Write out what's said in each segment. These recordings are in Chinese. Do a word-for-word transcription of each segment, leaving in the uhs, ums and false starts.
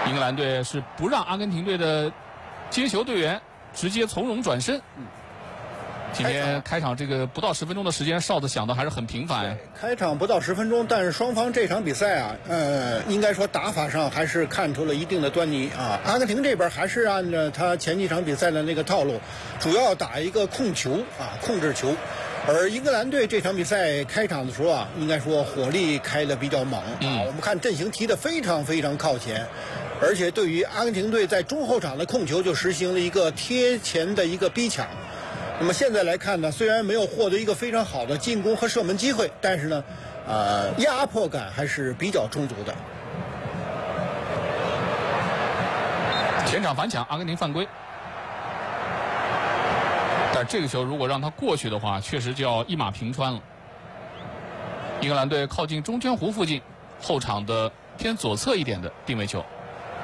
英格兰队是不让阿根廷队的接球队员直接从容转身。嗯，今天开场这个不到十分钟的时间，哨子响的还是很频繁。 开场不到十分钟，但是双方这场比赛啊，呃，应该说打法上还是看出了一定的端倪啊。阿根廷这边还是按照他前几场比赛的那个套路，主要打一个控球啊，控制球。而英格兰队这场比赛开场的时候啊，应该说火力开得比较猛啊。 嗯、 我们看阵型提得非常非常靠前，而且对于阿根廷队在中后场的控球就实行了一个贴前的一个逼抢。那么现在来看呢，虽然没有获得一个非常好的进攻和射门机会，但是呢，呃，压迫感还是比较充足的。 前场反抢，阿根廷犯规。但这个球如果让他过去的话，确实就要一马平川了。英格兰队靠近中圈弧附近，后场的偏左侧一点的定位球，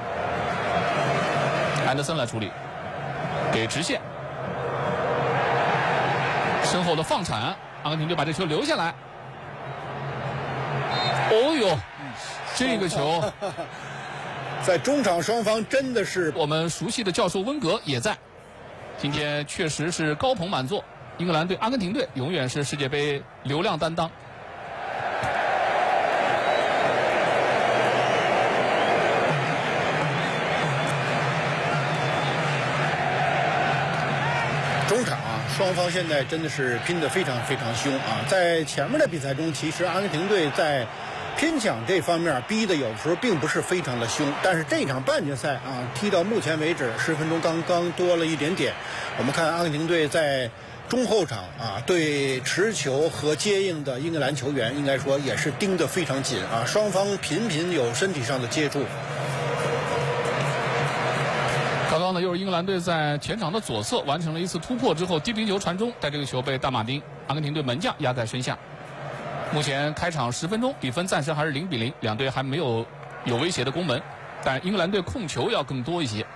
安德森来处理，给直线，身后的放铲，阿根廷队把这球留下来。哦呦，这个球在中场双方真的是我们熟悉的教授温格也在。今天确实是高朋满座，英格兰队、阿根廷队永远是世界杯流量担当。 中场啊，双方现在真的是拼得非常非常凶啊！在前面的比赛中，其实阿根廷队在偏抢这方面逼的有的时候并不是非常的凶，但是这场半决赛啊，踢到目前为止十分钟刚刚多了一点点。我们看阿根廷队在中后场啊，对持球和接应的英格兰球员，应该说也是盯得非常紧啊，双方频频有身体上的接触。 刚刚呢，又是英格兰队在前场的左侧完成了一次突破之后，低平球传中，但这个球被大马丁阿根廷队门将压在身下。目前开场十分钟，比分暂时还是零比零，两队还没有有威胁的攻门，但英格兰队控球要更多一些。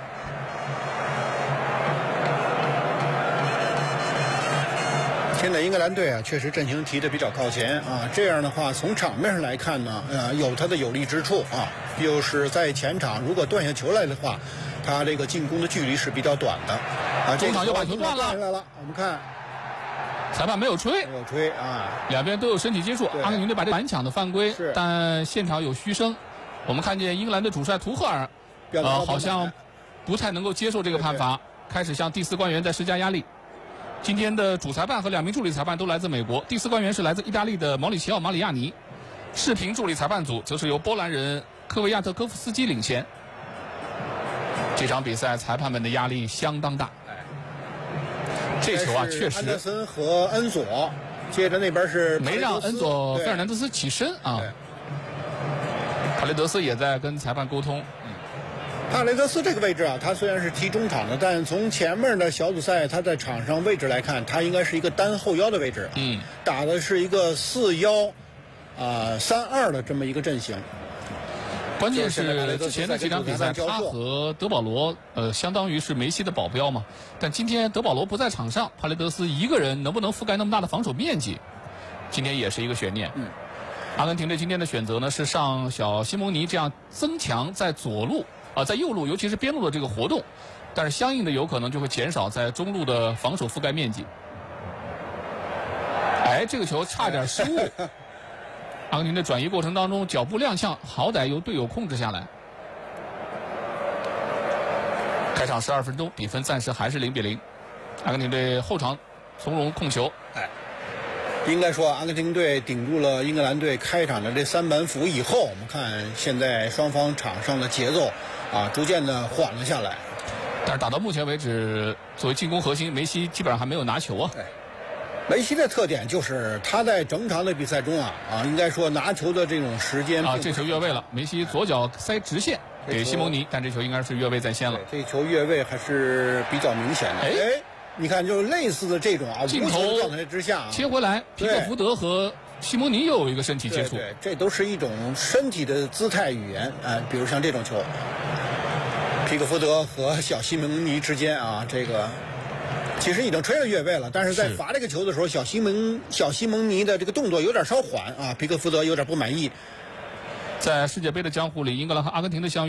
现在英格兰队啊，确实阵型提得比较靠前啊，这样的话从场面上来看呢，呃，有它的有利之处啊，就是在前场如果断下球来的话，他这个进攻的距离是比较短的啊。 中场又把球断了， 了，我们看。 裁判没有吹， 没有吹啊！ 两边都有身体接触，阿根廷队把这反抢的犯规，但现场有嘘声。我们看见英格兰队主帅图赫尔，呃，好像不太能够接受这个判罚，开始向第四官员在施加压力。今天的主裁判和两名助理裁判都来自美国，第四官员是来自意大利的毛里奇奥·马里亚尼，视频助理裁判组则是由波兰人科维亚特科夫斯基领衔。这场比赛裁判们的压力相当大。这球啊，确实。 安德森和恩佐，接着那边是没让恩佐费尔南德斯起身啊。帕雷德斯也在跟裁判沟通。 嗯，帕雷德斯这个位置啊，他虽然是踢中场的，但从前面的小组赛他在场上位置来看，他应该是一个单后腰的位置。 嗯， 打的是一个四幺啊三二的这么一个阵型。 关键是之前的几场比赛，他和德保罗呃，相当于是梅西的保镖嘛。但今天德保罗不在场上，帕雷德斯一个人能不能覆盖那么大的防守面积，今天也是一个悬念。 嗯， 阿根廷队今天的选择呢是上小西蒙尼，这样增强在左路啊、呃，在右路尤其是边路的这个活动，但是相应的有可能就会减少在中路的防守覆盖面积。哎，这个球差点失误。阿根廷的转移过程当中，脚步踉跄，好歹由队友控制下来。开场十二分钟，比分暂时还是零比零。阿根廷队后场从容控球。 哎，应该说阿根廷队顶住了英格兰队开场的这三板斧以后，我们看现在双方场上的节奏啊，逐渐的缓了下来。 但是打到目前为止，作为进攻核心，梅西基本上还没有拿球啊。 对。梅西的特点就是他在整场的比赛中啊啊，应该说拿球的这种时间啊，这球越位了，梅西左脚塞直线给西蒙尼，但这球应该是越位在先了。 这球越位还是比较明显的。哎，你看，就是类似的这种啊， 镜头状态之下、啊、 切回来，皮克福德和西蒙尼又有一个身体接触， 对对，这都是一种身体的姿态语言啊、呃，比如像这种球，皮克福德和小西蒙尼之间啊，这个。其实已经吹了越位了，但是在罚这个球的时候，小西蒙小西蒙尼的这个动作有点稍缓啊，皮克福德有点不满意。 在世界杯的江湖里，英格兰和阿根廷的相遇。